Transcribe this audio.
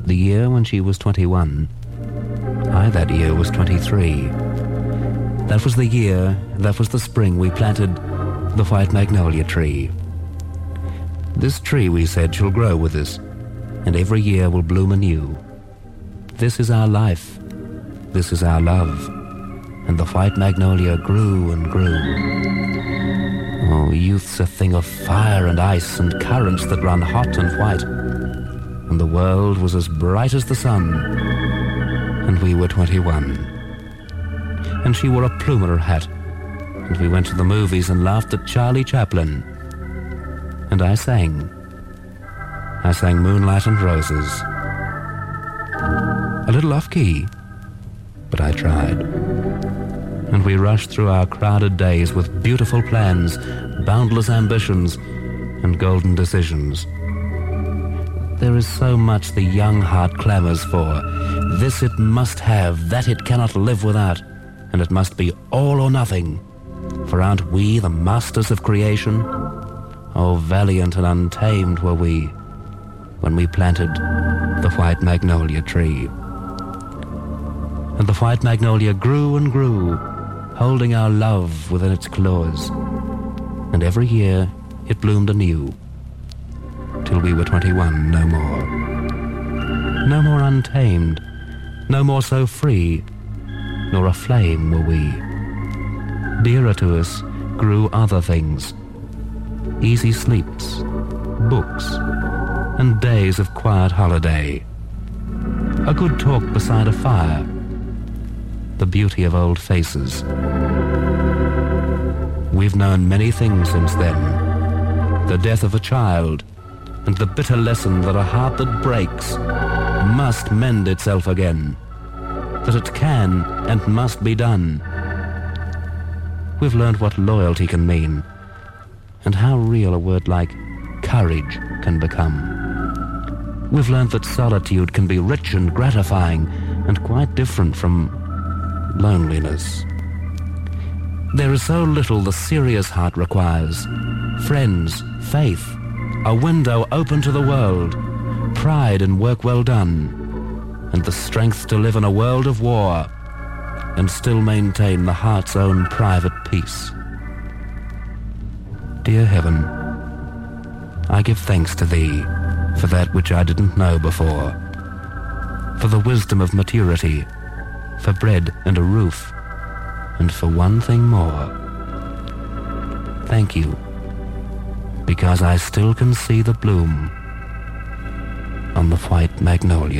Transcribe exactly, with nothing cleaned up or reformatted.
the year when she was twenty-one. I, that year, was twenty-three. That was the year, that was the spring we planted the white magnolia tree. This tree, we said, shall grow with us, and every year will bloom anew. This is our life, this is our love, and the white magnolia grew and grew. Oh, youth's a thing of fire and ice and currents that run hot and white, and the world was as bright as the sun, and we were twenty-one. And she wore a plumer hat, and we went to the movies and laughed at Charlie Chaplin. And I sang. I sang Moonlight and Roses. A little off-key, but I tried. And we rushed through our crowded days with beautiful plans, boundless ambitions, and golden decisions. There is so much the young heart clamors for. This it must have, that it cannot live without, and it must be all or nothing. For aren't we the masters of creation? Oh, valiant and untamed were we when we planted the white magnolia tree. And the white magnolia grew and grew, holding our love within its claws. And every year it bloomed anew, till we were twenty-one no more. No more untamed, no more so free, nor aflame were we. Dearer to us grew other things, easy sleeps, books, and days of quiet holiday. A good talk beside a fire, the beauty of old faces. We've known many things since then. The death of a child, and the bitter lesson that a heart that breaks must mend itself again, that it can and must be done. We've learned what loyalty can mean, and how real a word like courage can become. We've learned that solitude can be rich and gratifying, and quite different from loneliness. There is so little the serious heart requires: friends, faith, a window open to the world, pride in work well done, and the strength to live in a world of war and still maintain the heart's own private peace. Dear Heaven, I give thanks to Thee for that which I didn't know before, for the wisdom of maturity, for bread and a roof, and for one thing more. Thank you, because I still can see the bloom on the white magnolia.